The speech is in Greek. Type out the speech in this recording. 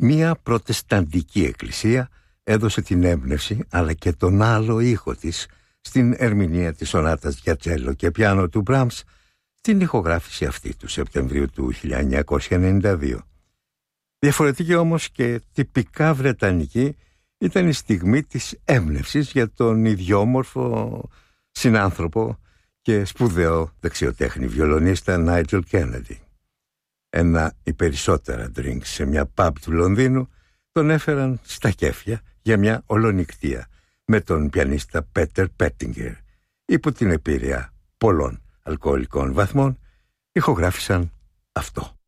Μία προτεσταντική εκκλησία έδωσε την έμπνευση αλλά και τον άλλο ήχο της στην ερμηνεία της σονάτας για τσέλο και πιάνο του Μπράμς στην ηχογράφηση αυτή του Σεπτεμβρίου του 1992. Διαφορετική όμως και τυπικά βρετανική ήταν η στιγμή της έμπνευσης για τον ιδιόμορφο συνάνθρωπο και σπουδαίο δεξιοτέχνη βιολονίστα Νάιτζελ Κέννεντι. Ένα ή περισσότερα drinks σε μια pub του Λονδίνου τον έφεραν στα κέφια για μια ολονικτία με τον πιανίστα Πέτερ Πέτιγκερ. Υπό την επίρρεια πολλών αλκοολικών βαθμών ηχογράφησαν αυτό.